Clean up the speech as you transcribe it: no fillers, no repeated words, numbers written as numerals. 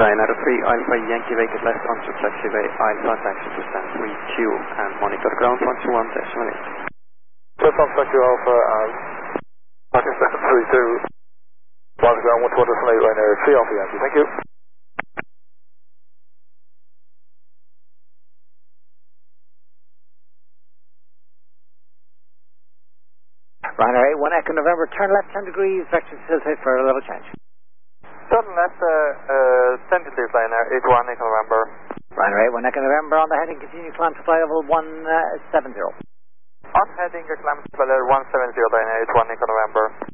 Ryanair 3 Alpha Yankee Vacant left onto taxiway Alpha taxi to stand 3Q and monitor ground 121.8. First on thank you Alpha and parking second 32. Monitor ground 121.8 Ryanair 3 Alpha Yankee, thank you. Ryanair 1 Echo November, turn left 10 degrees, vector facilitate for a level change. Turn left 10 degrees Ryanair 81 Echo November. Ryanair 1 Echo November on the heading, continue climb to fly level 170. On heading, climb to fly level 170 Ryanair 81 Echo November.